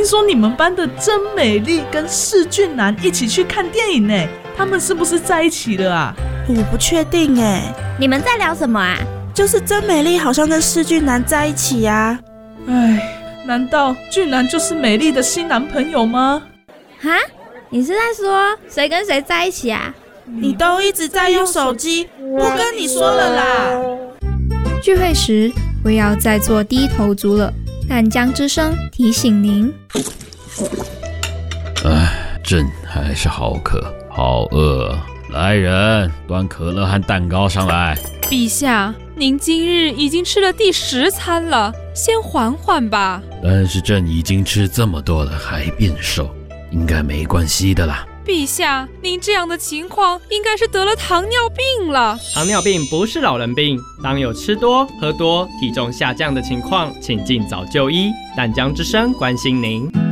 说你们班的真美丽跟世俊男一起去看电影呢，他们是不是在一起了啊？ 我不确定耶。 你们在聊什么啊？ 就是真美丽好像跟世俊男在一起啊。 难道俊男就是美丽的新男朋友吗？ 哈？你是在说谁跟谁在一起啊？ 你都一直在用手机，不跟你说了啦。 聚会时不要再做低头族了。淡江之声提醒您。 朕还是好渴，好饿。来人，端可乐和蛋糕上来。 陛下，您今日已经吃了第10餐了，先缓缓吧。 但是朕已经吃这么多了，还变瘦，应该没关系的啦。 陛下，您这样的情况应该是得了糖尿病了。 糖尿病不是老人病，当有吃多、喝多、体重下降的情况，请尽早就医。淡江之声关心您。